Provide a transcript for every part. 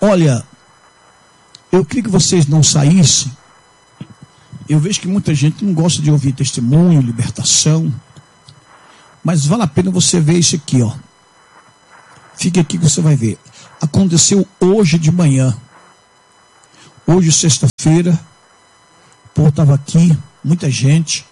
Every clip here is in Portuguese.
Olha, eu queria que vocês não saíssem. Eu vejo que muita gente não gosta de ouvir testemunho, libertação. Mas vale a pena você ver isso aqui, ó. Fique aqui que você vai ver. Aconteceu hoje de manhã. Hoje, sexta-feira. O povo estava aqui, muita gente.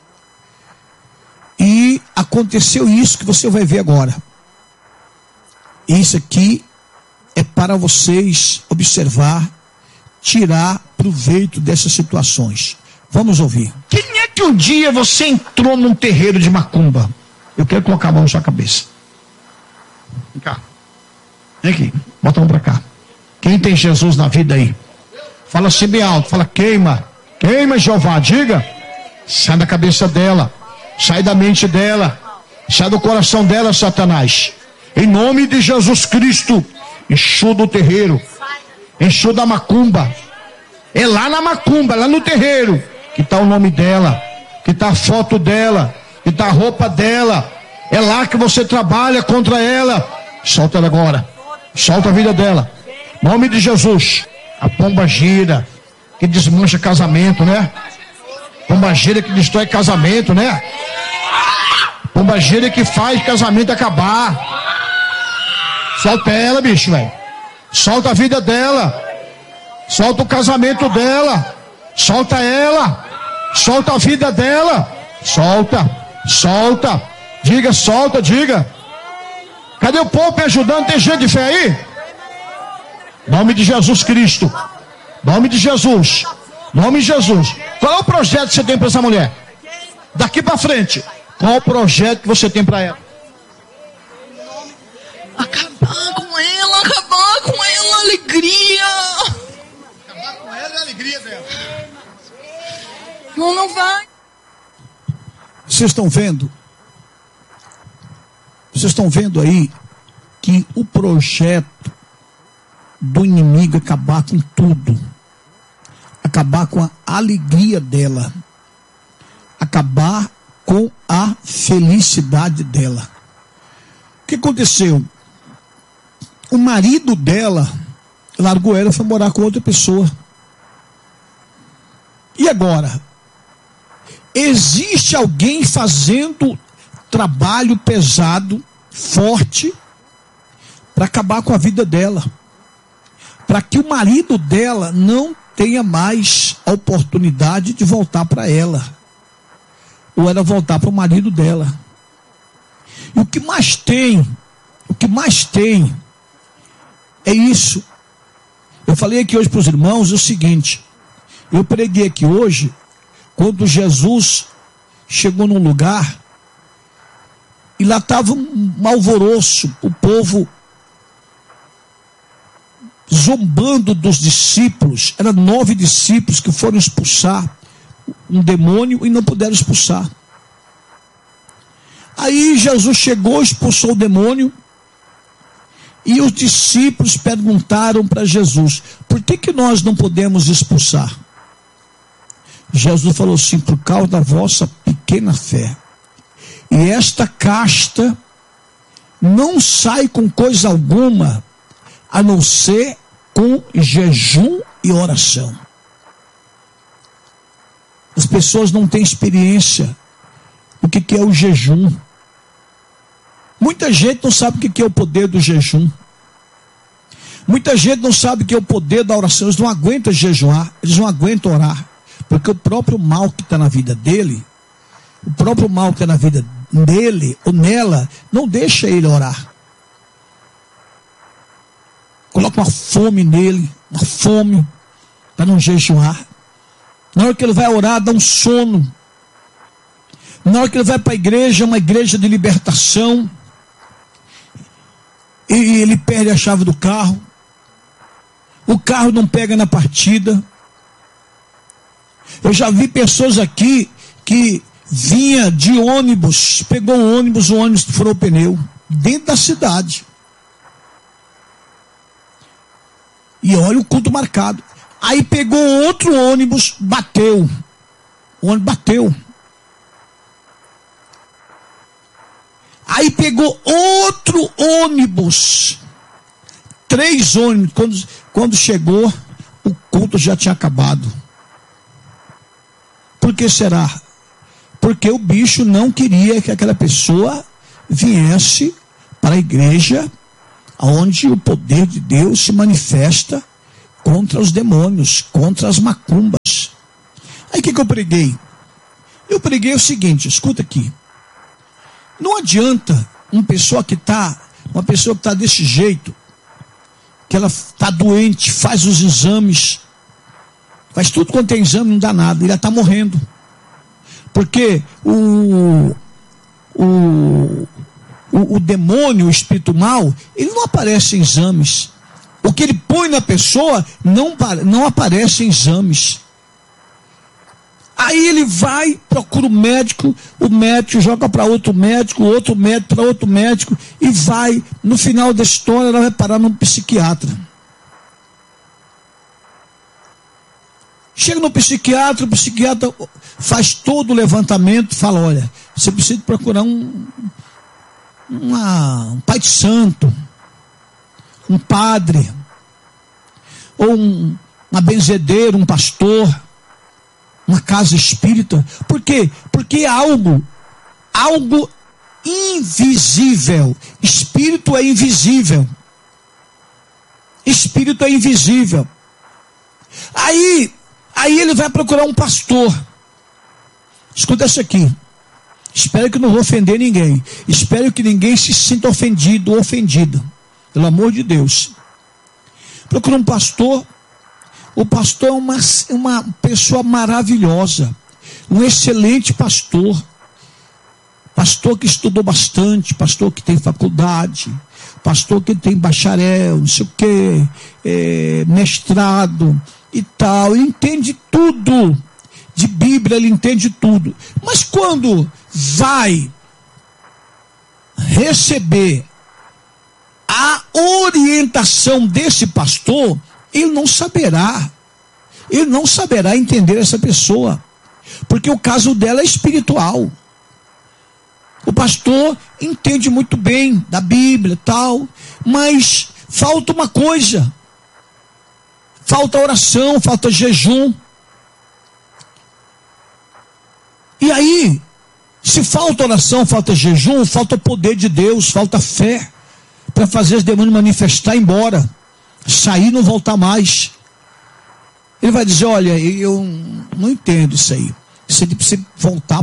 E aconteceu isso que você vai ver agora. Isso aqui é para vocês observar, tirar proveito dessas situações. Vamos ouvir. Quem é que um dia você entrou num terreiro de macumba? Eu quero colocar a mão na sua cabeça. Vem cá. Vem aqui. Bota a mão pra cá. Quem tem Jesus na vida aí? Fala assim bem alto. Fala, queima. Queima, Jeová. Diga. Sai da cabeça dela. Sai da mente dela. Sai do coração dela, Satanás. Em nome de Jesus Cristo. Exu do terreiro. Exu da macumba. É lá na macumba, lá no terreiro, que está o nome dela, que está a foto dela, que está a roupa dela. É lá que você trabalha contra ela. Solta ela agora. Solta a vida dela. Nome de Jesus. A pomba gira, que desmancha casamento, né? Pomba gira que destrói casamento, né? Pomba gira que faz casamento acabar. Solta ela, bicho, velho. Solta a vida dela. Solta o casamento dela. Solta ela. Solta a vida dela. Solta. Solta. Diga, solta, diga. Cadê o povo me ajudando? Tem gente de fé aí? Nome de Jesus Cristo. Nome de Jesus. Nome de Jesus. Qual é o projeto que você tem para essa mulher? Daqui para frente. Qual é o projeto que você tem para ela? Acabar com ela, alegria. Acabar com ela é a alegria dela. Não vai. Vocês estão vendo? Vocês estão vendo aí que o projeto do inimigo é acabar com tudo. Acabar com a alegria dela. Acabar com a felicidade dela. O que aconteceu? O marido dela largou ela e foi morar com outra pessoa. E agora? Existe alguém fazendo trabalho pesado, forte, para acabar com a vida dela. Para que o marido dela não tenha mais a oportunidade de voltar para ela. Ou ela voltar para o marido dela. E o que mais tem é isso. Eu falei aqui hoje para os irmãos o seguinte. Eu preguei aqui hoje, quando Jesus chegou num lugar, e lá estava um alvoroço, o povo zombando dos discípulos. Eram 9 discípulos que foram expulsar um demônio e não puderam expulsar. Aí Jesus chegou, expulsou o demônio, e os discípulos perguntaram para Jesus: por que nós não podemos expulsar? Jesus falou assim: por causa da vossa pequena fé. E esta casta não sai com coisa alguma, a não ser com jejum e oração. As pessoas não têm experiência do que é o jejum. Muita gente não sabe o que é o poder do jejum. Muita gente não sabe o que é o poder da oração. Eles não aguentam jejuar, eles não aguentam orar. Porque o próprio mal que está na vida dele, o próprio mal que está na vida dele ou nela, não deixa ele orar. Coloca uma fome nele, uma fome, para não jejuar. Na hora que ele vai orar, dá um sono. Na hora que ele vai para a igreja, uma igreja de libertação, e ele perde a chave do carro. O carro não pega na partida. Eu já vi pessoas aqui que vinha de ônibus, pegou o ônibus furou o pneu, dentro da cidade. E olha o culto marcado. Aí pegou outro ônibus, bateu. O ônibus bateu. Aí pegou outro ônibus. 3 ônibus. Quando chegou, o culto já tinha acabado. Por que será? Porque o bicho não queria que aquela pessoa viesse para a igreja, onde o poder de Deus se manifesta contra os demônios, contra as macumbas. Aí o que eu preguei? Eu preguei o seguinte, escuta aqui. Não adianta uma pessoa que está desse jeito, que ela está doente, faz os exames, faz tudo quanto tem exame, não dá nada, ele está morrendo. Porque o demônio, o espírito mau, ele não aparece em exames. O que ele põe na pessoa não aparece em exames. Aí ele vai, procura o médico joga para outro médico para outro médico, e vai, no final da história, ela vai parar num psiquiatra. Chega no psiquiatra, o psiquiatra faz todo o levantamento, fala, olha, você precisa procurar um pai de santo, um padre, ou uma benzedeira, um pastor, uma casa espírita. Por quê? Porque é algo invisível. Espírito é invisível. Espírito é invisível. Aí ele vai procurar um pastor. Escuta isso aqui. Espero que não vou ofender ninguém. Espero que ninguém se sinta ofendido ou ofendida. Pelo amor de Deus. Procura um pastor. O pastor é uma pessoa maravilhosa. Um excelente pastor. Pastor que estudou bastante. Pastor que tem faculdade. Pastor que tem bacharel, não sei o quê. Mestrado e tal. Ele entende tudo. De Bíblia ele entende tudo. Mas quando vai receber a orientação desse pastor, ele não saberá entender essa pessoa, porque o caso dela é espiritual. O pastor entende muito bem da Bíblia e tal, mas falta uma coisa, falta oração, falta jejum. E aí, se falta oração, falta jejum, falta o poder de Deus, falta fé, para fazer os demônios manifestar, ir embora, sair e não voltar mais. Ele vai dizer, olha, eu não entendo isso aí. Você precisa voltar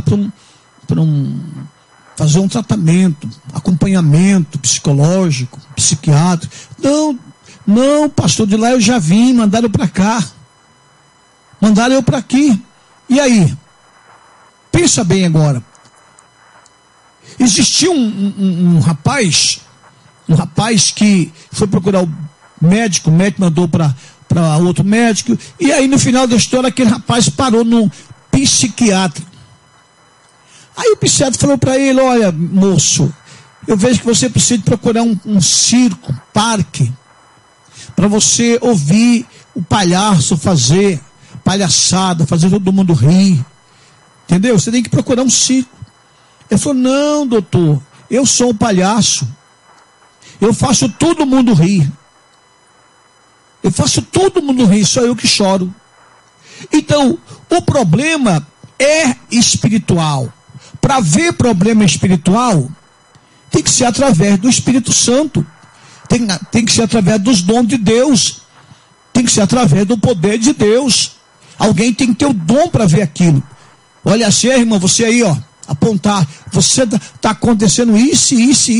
fazer um tratamento, acompanhamento psicológico, psiquiátrico. Não, pastor, de lá eu já vim, mandaram para cá. Mandaram eu para aqui. E aí? Pensa bem agora. Existia um rapaz que foi procurar o médico mandou para outro médico, e aí no final da história aquele rapaz parou no psiquiatra. Aí o psiquiatra falou para ele, olha moço, eu vejo que você precisa procurar um circo, parque, para você ouvir o palhaço fazer palhaçada, fazer todo mundo rir. Entendeu? Você tem que procurar um circo. Ele falou, não, doutor, eu sou o palhaço. Eu faço todo mundo rir. Eu faço todo mundo rir, só eu que choro. Então, o problema é espiritual. Para ver problema espiritual, tem que ser através do Espírito Santo. Tem que ser através dos dons de Deus. Tem que ser através do poder de Deus. Alguém tem que ter o dom para ver aquilo. Olha assim, irmão, você aí, ó, apontar, você está acontecendo isso.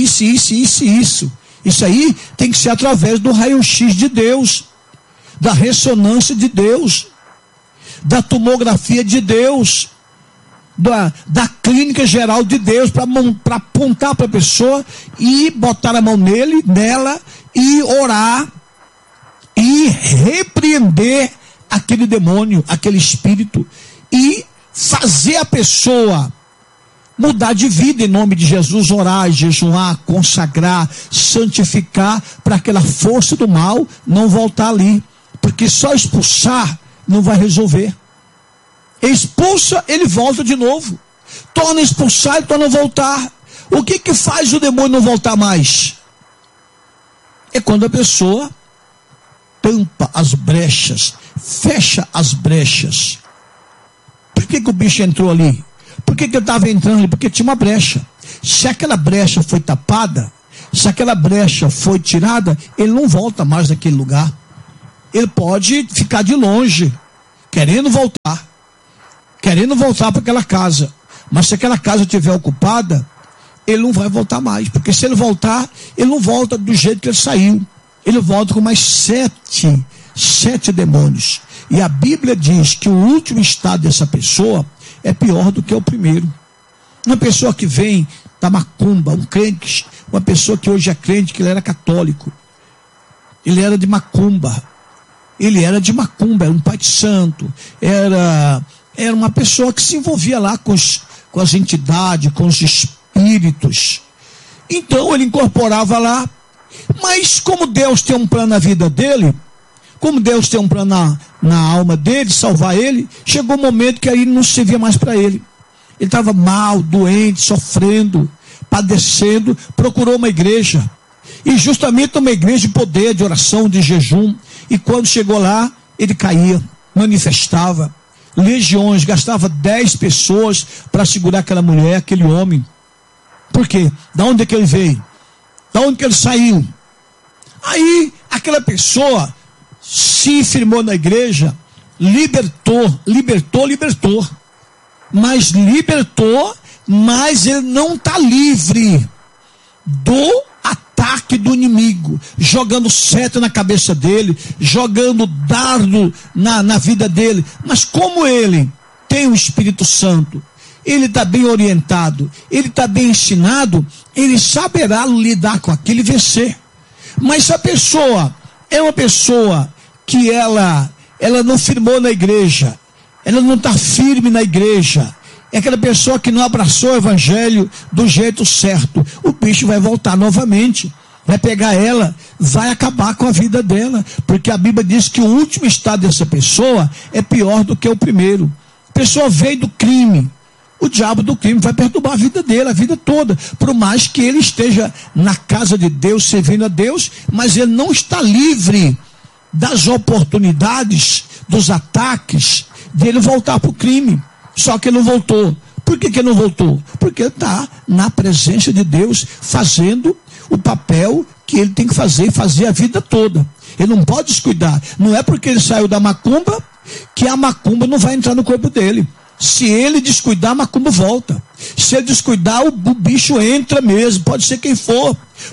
Isso aí tem que ser através do raio-x de Deus, da ressonância de Deus, da tomografia de Deus, da clínica geral de Deus, para apontar para a pessoa e botar a mão nela e orar e repreender aquele demônio, aquele espírito, e fazer a pessoa mudar de vida em nome de Jesus, orar, jejuar, consagrar, santificar, para aquela força do mal não voltar ali, porque só expulsar não vai resolver. Expulsa, ele volta de novo. Torna a expulsar e torna a voltar. O que faz o demônio não voltar mais? É quando a pessoa tampa as brechas, fecha as brechas. Por que o bicho entrou ali? Por que ele estava entrando ali? Porque tinha uma brecha. Se aquela brecha foi tapada, se aquela brecha foi tirada, ele não volta mais naquele lugar. Ele pode ficar de longe, querendo voltar para aquela casa. Mas se aquela casa estiver ocupada, ele não vai voltar mais. Porque se ele voltar, ele não volta do jeito que ele saiu. Ele volta com mais sete demônios. E a Bíblia diz que o último estado dessa pessoa é pior do que o primeiro. Uma pessoa que vem da macumba, um crente, uma pessoa que hoje é crente, que ele era católico. Ele era de macumba. Era um pai de santo. Era uma pessoa que se envolvia lá com as entidades, com os espíritos. Então ele incorporava lá. Mas como Deus tem um plano na vida dele, como Deus tem um plano na alma dele, salvar ele, chegou um momento que aí não servia mais para ele. Ele estava mal, doente, sofrendo, padecendo, procurou uma igreja. E justamente uma igreja de poder, de oração, de jejum. E quando chegou lá, ele caía, manifestava. Legiões, gastava 10 pessoas para segurar aquela mulher, aquele homem. Por quê? Da onde é que ele veio? Da onde que ele saiu? Aí, aquela pessoa se firmou na igreja, libertou. Mas libertou, mas ele não está livre do ataque do inimigo, jogando seta na cabeça dele, jogando dardo na vida dele. Mas como ele tem o Espírito Santo, ele está bem orientado, ele está bem ensinado, ele saberá lidar com aquilo e vencer. Mas se a pessoa é uma pessoa que ela não firmou na igreja, ela não está firme na igreja, é aquela pessoa que não abraçou o evangelho do jeito certo, o bicho vai voltar novamente, vai pegar ela, vai acabar com a vida dela, porque a Bíblia diz que o último estado dessa pessoa é pior do que o primeiro. A pessoa veio do crime, o diabo do crime vai perturbar a vida dele, a vida toda, por mais que ele esteja na casa de Deus, servindo a Deus, mas ele não está livre das oportunidades, dos ataques, de ele voltar para o crime. Só que ele não voltou. Por que ele não voltou? Porque ele está na presença de Deus, fazendo o papel que ele tem que fazer, e fazer a vida toda. Ele não pode descuidar. Não é porque ele saiu da macumba, que a macumba não vai entrar no corpo dele. Se ele descuidar, a macumba volta. Se ele descuidar, o bicho entra mesmo. Pode ser quem for.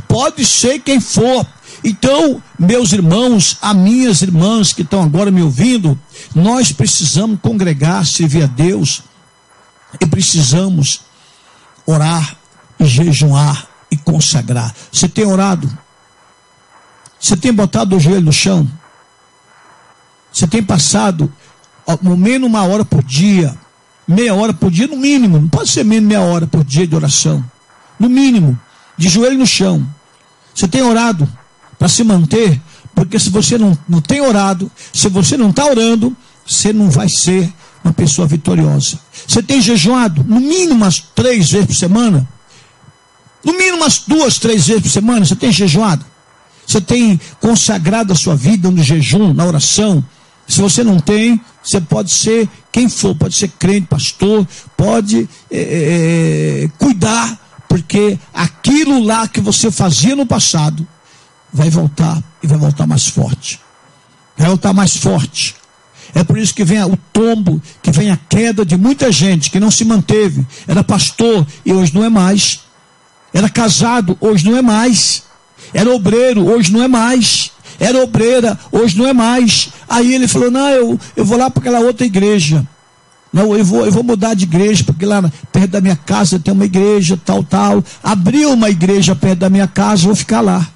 Então, meus irmãos, as minhas irmãs que estão agora me ouvindo, nós precisamos congregar, servir a Deus, e precisamos orar e jejuar e consagrar. Você tem orado? Você tem botado o joelho no chão? Você tem passado no menos 1 hora por dia, meia hora por dia, no mínimo, não pode ser menos meia hora por dia de oração, no mínimo, de joelho no chão. Você tem orado para se manter? Porque se você não tem orado, se você não está orando, você não vai ser uma pessoa vitoriosa. Você tem jejuado? No mínimo umas 3 vezes por semana? No mínimo umas 2, 3 vezes por semana? Você tem jejuado? Você tem consagrado a sua vida no jejum, na oração? Se você não tem, você pode ser quem for, pode ser crente, pastor, pode cuidar, porque aquilo lá que você fazia no passado vai voltar, e vai voltar mais forte. Vai voltar mais forte. É por isso que vem o tombo, que vem a queda de muita gente que não se manteve. Era pastor e hoje não é mais. Era casado, hoje não é mais. Era obreiro, hoje não é mais. Era obreira, hoje não é mais. Aí ele falou, não, eu vou lá para aquela outra igreja. Não, eu vou mudar de igreja, porque lá perto da minha casa tem uma igreja, tal. Abriu uma igreja perto da minha casa, eu vou ficar lá.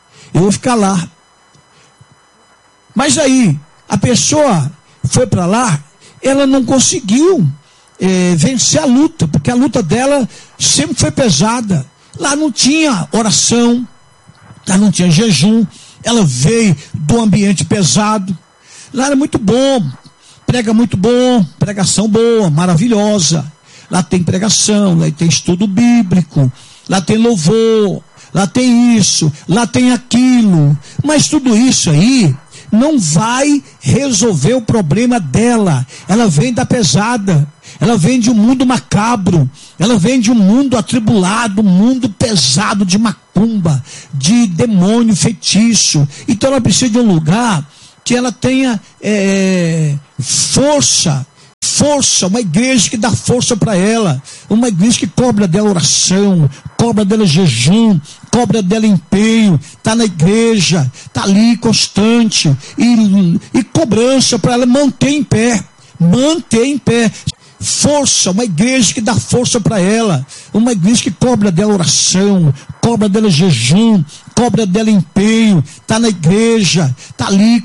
Mas aí, a pessoa foi para lá, ela não conseguiu vencer a luta, porque a luta dela sempre foi pesada. Lá não tinha oração, lá não tinha jejum, ela veio do ambiente pesado. Lá era muito bom, prega muito bom, pregação boa, maravilhosa. Lá tem pregação, lá tem estudo bíblico, lá tem louvor, lá tem isso, lá tem aquilo. Mas tudo isso aí não vai resolver o problema dela. Ela vem da pesada, ela vem de um mundo macabro, ela vem de um mundo atribulado, um mundo pesado de macumba, de demônio, feitiço. Então ela precisa de um lugar que ela tenha força, uma igreja que dá força para ela, uma igreja que cobra dela oração, cobra dela jejum, cobra dela empenho, está na igreja, está ali constante, e cobrança para ela manter em pé, força, uma igreja que dá força para ela, uma igreja que cobra dela oração, cobra dela jejum, cobra dela empenho, está na igreja, está ali